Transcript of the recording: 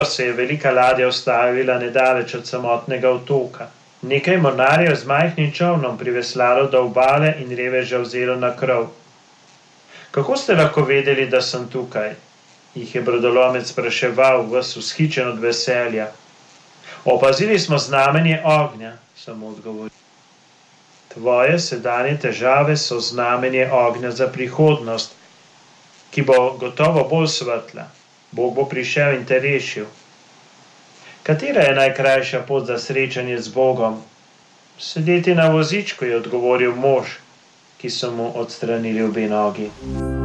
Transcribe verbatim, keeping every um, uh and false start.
se je velika ladja ustavila nedaleč od samotnega otoka. Nekaj mornarjev z majhnim čolnom priveslalo do obale in reveža vzelo na krov. Kako ste lahko vedeli, da sem tukaj? Jih je brodolomec spraševal, ves vzhičen od veselja. Opazili smo znamenje ognja, sem mu odgovoril. Tvoje sedanje težave so znamenje ognja za prihodnost, ki bo gotovo bolj svetla. Bog bo prišel in te rešil. Katera je najkrajša pot za srečanje z Bogom? Sedeti na vozičku, je odgovoril mož, ki so mu odstranili obe nogi.